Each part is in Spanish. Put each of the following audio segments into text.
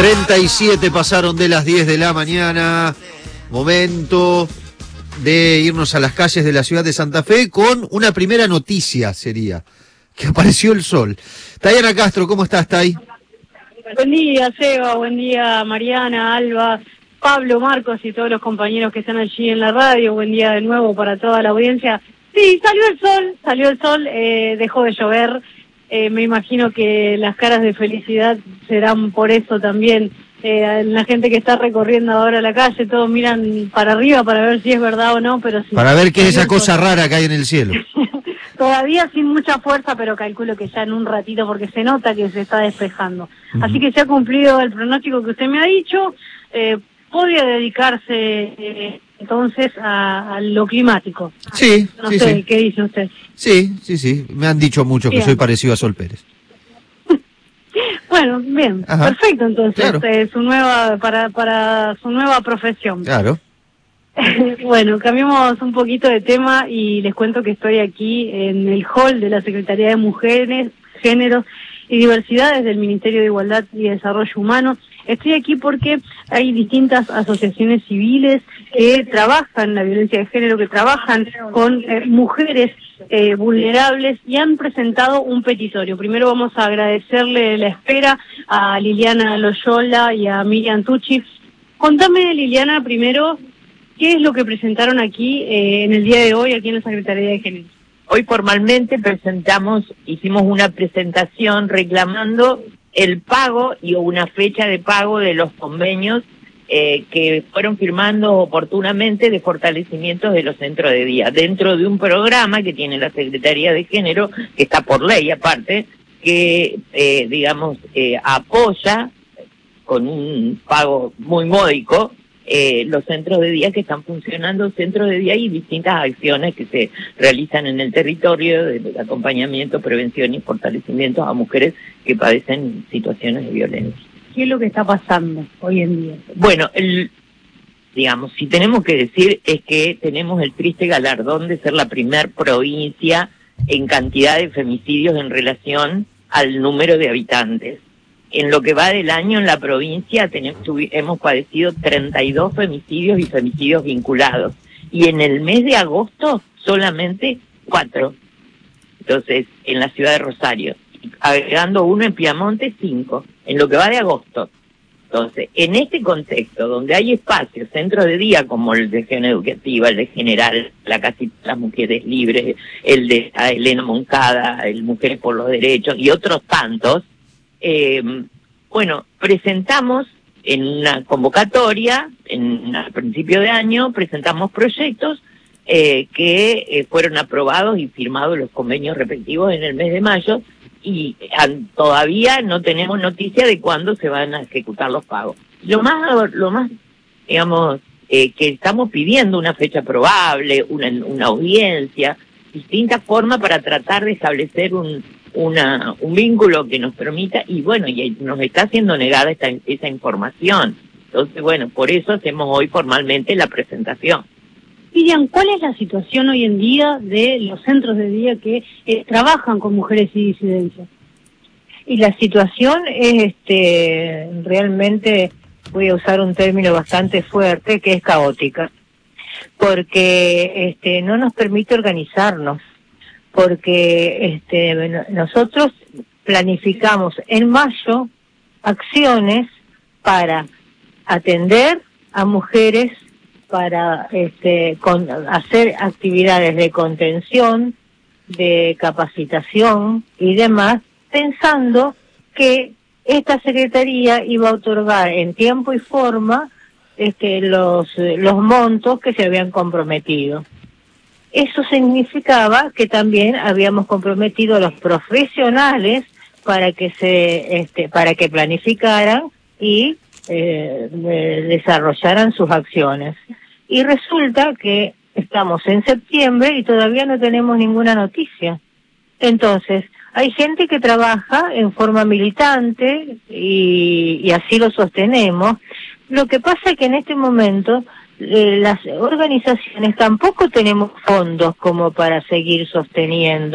37 pasaron de las 10 de la mañana. Momento de irnos a las calles de la ciudad de Santa Fe con una primera noticia, sería que apareció el sol. Tayana Castro, ¿cómo estás, Tay? Buen día, Seba, buen día, Mariana, Alba, Pablo, Marcos y todos los compañeros que están allí en la radio. Buen día de nuevo para toda la audiencia. Sí, salió el sol, dejó de llover. Me imagino que las caras de felicidad serán por eso también. La gente que está recorriendo ahora la calle, todos miran para arriba para ver si es verdad o no, pero sí. Para ver qué es esa cosa rara que hay en el cielo. Todavía sin mucha fuerza, pero calculo que ya en un ratito, porque se nota que se está despejando. Así que se ha cumplido el pronóstico que usted me ha dicho. Podría dedicarse entonces a lo climático. Sí, no sí, sé, sí. ¿Qué dice usted? Sí. Me han dicho mucho que soy parecido a Sol Pérez. Bueno, bien, Ajá. Perfecto, entonces, Claro. para su nueva profesión. Claro. Bueno, cambiamos un poquito de tema y les cuento que estoy aquí en el hall de la Secretaría de Mujeres, Géneros y Diversidades del Ministerio de Igualdad y Desarrollo Humano. Estoy aquí porque hay distintas asociaciones civiles que trabajan la violencia de género, que trabajan con mujeres vulnerables y han presentado un petitorio. Primero vamos a agradecerle la espera a Liliana Loyola y a Miriam Tucci. Contame, Liliana, primero, ¿qué es lo que presentaron aquí en el día de hoy, aquí en la Secretaría de Género? Hoy formalmente hicimos una presentación reclamando el pago y una fecha de pago de los convenios que fueron firmando oportunamente de fortalecimiento de los centros de día, dentro de un programa que tiene la Secretaría de Género, que está por ley aparte, que apoya con un pago muy módico los centros de día que están funcionando, centros de día y distintas acciones que se realizan en el territorio de acompañamiento, prevención y fortalecimiento a mujeres que padecen situaciones de violencia. ¿Qué es lo que está pasando hoy en día? Bueno, si tenemos que decir es que tenemos el triste galardón de ser la primer provincia en cantidad de femicidios en relación al número de habitantes. En lo que va del año en la provincia hemos padecido 32 femicidios y femicidios vinculados. Y en el mes de agosto solamente 4. Entonces, en la ciudad de Rosario. Agregando uno en Piamonte, 5. En lo que va de agosto. Entonces, en este contexto, donde hay espacios, centros de día como el de Gestión Educativa, el de General, la Casita de las Mujeres Libres, el de Elena Moncada, el Mujeres por los Derechos y otros tantos, presentamos en una convocatoria, a principio de año, presentamos proyectos que fueron aprobados y firmados los convenios respectivos en el mes de mayo y todavía no tenemos noticia de cuándo se van a ejecutar los pagos. Lo más que estamos pidiendo una fecha probable, una audiencia, distintas formas para tratar de establecer un vínculo que nos permita, y nos está siendo negada esa información. Entonces, por eso hacemos hoy formalmente la presentación. Miriam, ¿cuál es la situación hoy en día de los centros de día que trabajan con mujeres y disidencias? Y la situación es realmente, voy a usar un término bastante fuerte, que es caótica, porque no nos permite organizarnos, porque nosotros planificamos en mayo acciones para atender a mujeres, para hacer actividades de contención, de capacitación y demás, pensando que esta Secretaría iba a otorgar en tiempo y forma los montos que se habían comprometido. Eso significaba que también habíamos comprometido a los profesionales para que planificaran y desarrollaran sus acciones. Y resulta que estamos en septiembre y todavía no tenemos ninguna noticia. Entonces, hay gente que trabaja en forma militante y así lo sostenemos. Lo que pasa es que en este momento las organizaciones tampoco tenemos fondos como para seguir sosteniendo,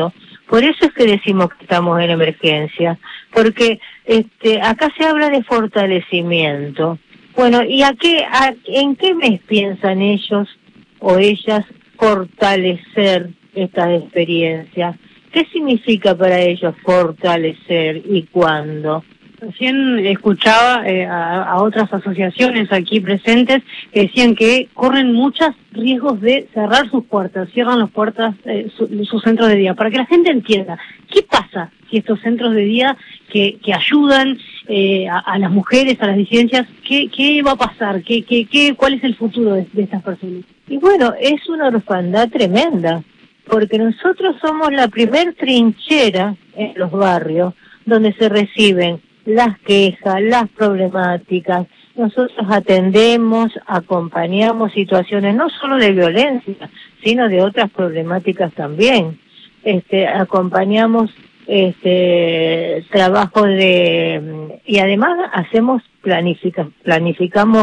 Por eso es que decimos que estamos en emergencia, porque acá se habla de fortalecimiento. Bueno, ¿y en qué mes piensan ellos o ellas fortalecer estas experiencias? ¿Qué significa para ellos fortalecer y cuándo? Recién escuchaba a otras asociaciones aquí presentes que decían que corren muchos riesgos de cerrar sus puertas, cierran las puertas sus centros de día, para que la gente entienda qué pasa si estos centros de día que ayudan a las mujeres, a las disidencias, qué va a pasar, cuál es el futuro de estas personas. Y bueno, es una orfandad tremenda, porque nosotros somos la primer trinchera en los barrios donde se reciben las quejas, las problemáticas. Nosotros atendemos, acompañamos situaciones no solo de violencia, sino de otras problemáticas también. Acompañamos trabajo y además hacemos planificamos,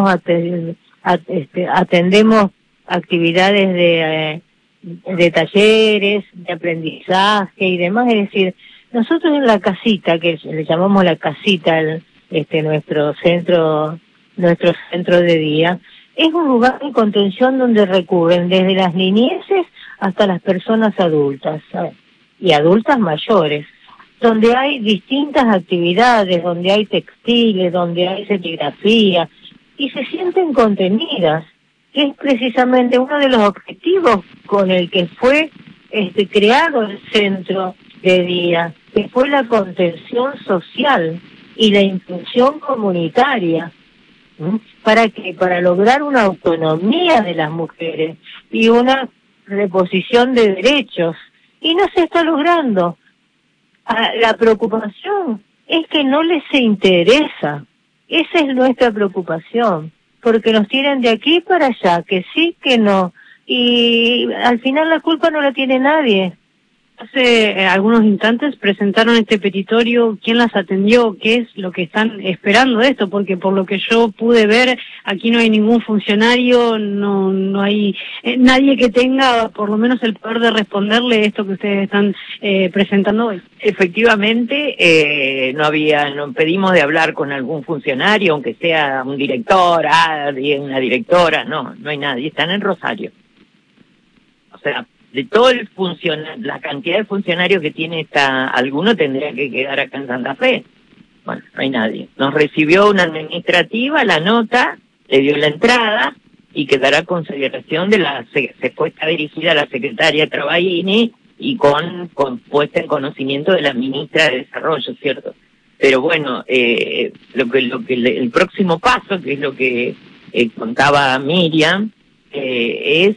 atendemos actividades de talleres, de aprendizaje y demás, es decir, nosotros en la casita, que le llamamos la casita, nuestro centro de día, es un lugar de contención donde recurren desde las niñeces hasta las personas adultas, ¿sabes? Y adultas mayores, donde hay distintas actividades, donde hay textiles, donde hay serigrafía, y se sienten contenidas, que es precisamente uno de los objetivos con el que fue creado el centro de día, que fue la contención social y la inclusión comunitaria. ¿Para qué? Para lograr una autonomía de las mujeres y una reposición de derechos. Y no se está logrando. La preocupación es que no les interesa. Esa es nuestra preocupación, porque nos tiran de aquí para allá, que sí, que no. Y al final la culpa no la tiene nadie. Hace algunos instantes presentaron este petitorio. ¿Quién las atendió? ¿Qué es lo que están esperando de esto? Porque por lo que yo pude ver, aquí no hay ningún funcionario, no hay nadie que tenga por lo menos el poder de responderle esto que ustedes están presentando hoy. Efectivamente, no pedimos de hablar con algún funcionario, aunque sea un director, una directora, no hay nadie, están en Rosario. O sea, de todo la cantidad de funcionarios que tiene alguno tendría que quedar acá en Santa Fe. Bueno, no hay nadie. Nos recibió una administrativa, la nota, le dio la entrada y quedará a consideración se fue dirigida a la secretaria Travaini y puesta en conocimiento de la ministra de Desarrollo, ¿cierto? Pero bueno, el próximo paso, que es lo que contaba Miriam, es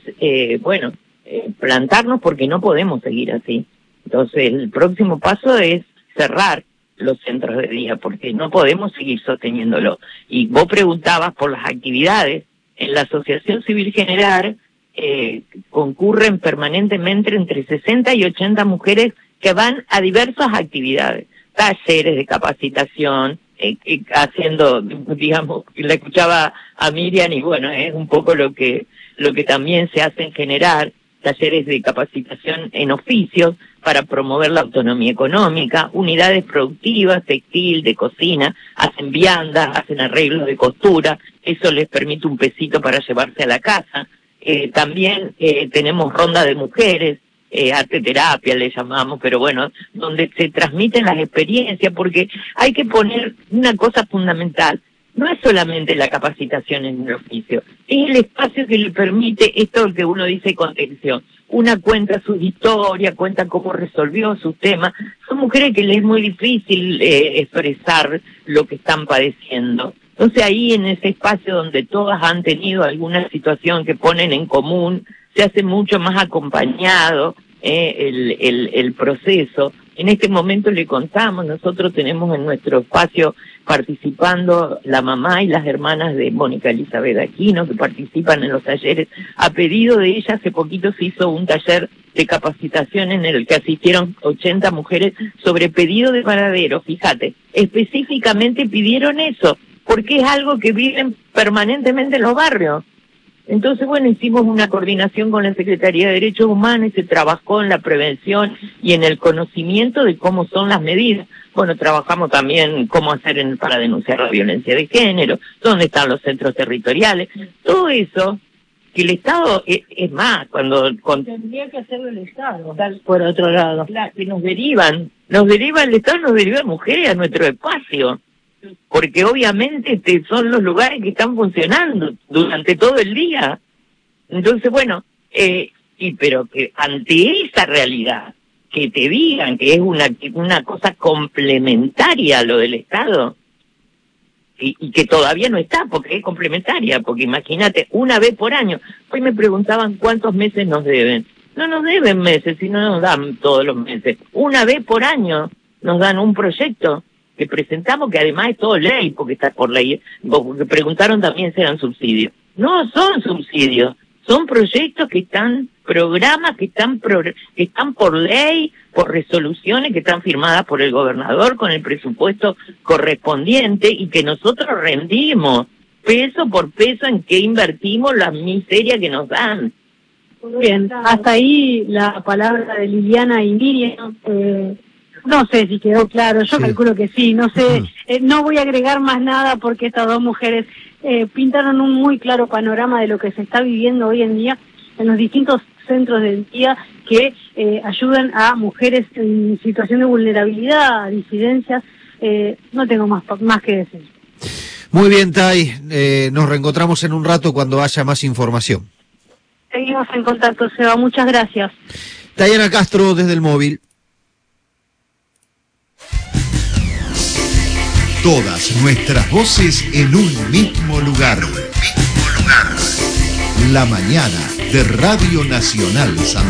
plantarnos, porque no podemos seguir así. Entonces, el próximo paso es cerrar los centros de día, porque no podemos seguir sosteniéndolo. Y vos preguntabas por las actividades. En la Asociación Civil General concurren permanentemente entre 60 y 80 mujeres que van a diversas actividades, talleres de capacitación, haciendo, digamos, la escuchaba a Miriam y bueno, es un poco lo que también se hace en general, talleres de capacitación en oficios para promover la autonomía económica, unidades productivas, textil, de cocina, hacen viandas, hacen arreglos de costura, eso les permite un pesito para llevarse a la casa. También tenemos ronda de mujeres, arte terapia le llamamos, pero bueno, donde se transmiten las experiencias, porque hay que poner una cosa fundamental. No es solamente la capacitación en el oficio, es el espacio que le permite esto que uno dice contención. Una cuenta su historia, cuenta cómo resolvió sus temas. Son mujeres que les es muy difícil expresar lo que están padeciendo. Entonces ahí en ese espacio donde todas han tenido alguna situación que ponen en común, se hace mucho más acompañado el proceso. En este momento le contamos, nosotros tenemos en nuestro espacio participando la mamá y las hermanas de Mónica Elizabeth Aquino, que participan en los talleres. A pedido de ella, hace poquito se hizo un taller de capacitación en el que asistieron 80 mujeres sobre pedido de paradero. Fíjate, específicamente pidieron eso, porque es algo que viven permanentemente en los barrios. Entonces, bueno, hicimos una coordinación con la Secretaría de Derechos Humanos y se trabajó en la prevención y en el conocimiento de cómo son las medidas. Bueno, trabajamos también cómo hacer para denunciar la violencia de género, dónde están los centros territoriales, todo eso que el Estado, es más, tendría que hacerlo el Estado, por otro lado. Que nos deriva el Estado, nos deriva mujeres a nuestro espacio. Porque obviamente son los lugares que están funcionando durante todo el día. Entonces, bueno, pero que ante esa realidad, que te digan que es una cosa complementaria a lo del Estado, y que todavía no está, porque es complementaria, porque imagínate, una vez por año. Hoy me preguntaban cuántos meses nos deben. No nos deben meses, sino nos dan todos los meses. Una vez por año nos dan un proyecto que presentamos, que además es todo ley, porque está por ley, porque preguntaron también si eran subsidios. No son subsidios, son proyectos que están, programas que están por ley, por resoluciones que están firmadas por el gobernador con el presupuesto correspondiente y que nosotros rendimos peso por peso en que invertimos la miseria que nos dan. Bien, hasta ahí la palabra de Liliana y Miriam. No sé si quedó claro, yo calculo que sí, no sé, no voy a agregar más nada porque estas dos mujeres pintaron un muy claro panorama de lo que se está viviendo hoy en día en los distintos centros de día que ayudan a mujeres en situación de vulnerabilidad, a disidencias. No tengo más que decir. Muy bien, Tay, nos reencontramos en un rato cuando haya más información. Seguimos en contacto, Seba, muchas gracias. Tayana Castro desde el móvil. Todas nuestras voces en un mismo lugar. La mañana de Radio Nacional San